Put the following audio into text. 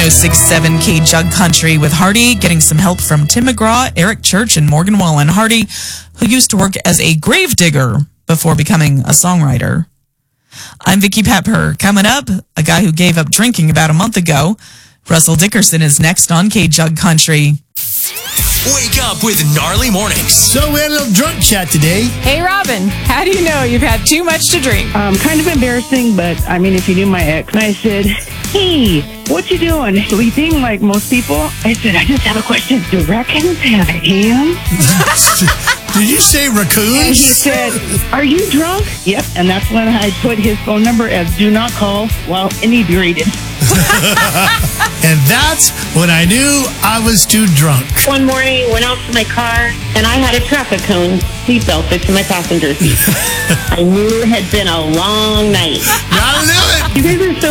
106.7 Jug Country with Hardy, getting some help from Tim McGraw, Eric Church, and Morgan Wallen. Hardy, who used to work as a grave digger before becoming a songwriter. I'm Vicki Pepper. Coming up, a guy who gave up drinking about a month ago. Russell Dickerson is next on Jug Country. Wake up with Gnarly Mornings. So we had a little drunk chat today. Hey, Robin, how do you know you've had too much to drink? Kind of embarrassing, but I mean, if you knew my ex. And I said, hey, what you doing? Sleeping like most people? I said, I just have a question. Do raccoons have hands? Did you say raccoons? And he said, are you drunk? Yep. And that's when I put his phone number as do not call while inebriated. And that's when I knew I was too drunk. One morning, went out to my car, and I had a traffic cone seatbelt fixed to my passenger seat. I knew it had been a long night. Gotta do it. You guys are so